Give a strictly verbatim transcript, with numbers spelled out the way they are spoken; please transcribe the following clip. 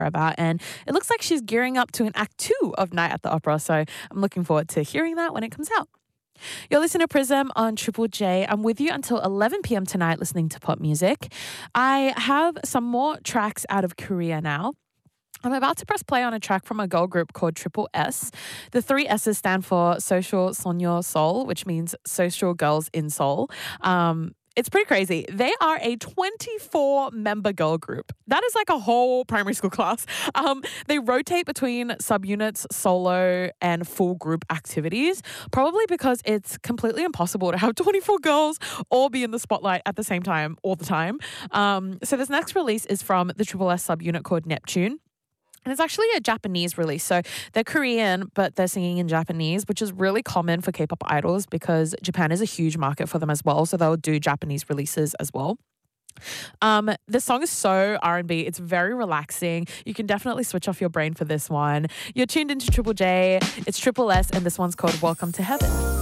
about. And it looks like she's gearing up to an act two of Night at the Opera. So I'm looking forward to hearing that when it comes out. You're listening to Prism on Triple J. I'm with you until eleven p.m. tonight listening to pop music. I have some more tracks out of Korea now. I'm about to press play on a track from a girl group called Triple S. The three S's stand for Social Sonyo Seoul, which means Social Girls in Seoul. Um, it's pretty crazy. They are a twenty-four member girl group. That is like a whole primary school class. Um, they rotate between subunits, solo, and full group activities, probably because it's completely impossible to have twenty-four girls all be in the spotlight at the same time all the time. Um, so this next release is from the Triple S subunit called Neptune. And it's actually a Japanese release. So they're Korean, but they're singing in Japanese, which is really common for K-pop idols because Japan is a huge market for them as well. So they'll do Japanese releases as well. Um, the song is so R and B. It's very relaxing. You can definitely switch off your brain for this one. You're tuned into Triple J. It's Triple S, and this one's called Welcome to Heaven.